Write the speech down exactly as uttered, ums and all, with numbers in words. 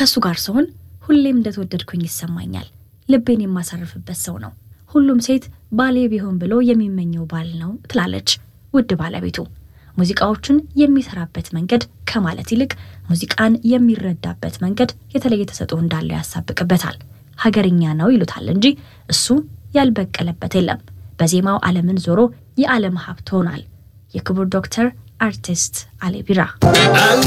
ከሱ ጋር ስሆን ሁሌም እንደተወደድኩኝ ይሰማኛል ልቤን የማሳርፍበት ሰው ነው ሁሉም ሴት ባሌ ቢሆን ብሎ የሚመኘው ባል ነው ትላለች ውድ ባለቤቱ ሙዚቃዎችን የሚሰራበት መንገድ ከማለት ይልቅ ሙዚቃን የሚረዳበት መንገድ የተለየ ተሰጥኦ እንዳለው ያሳብቅበታል ሀገርኛ ነው ይሉታል እንጂ እሱ ያልበቀለበት የለም በዜማው ዓለምን ዞሮ የዓለም ሀብት ሆኗል የክቡር ዶክተር አርቲስት አሊ ቢራ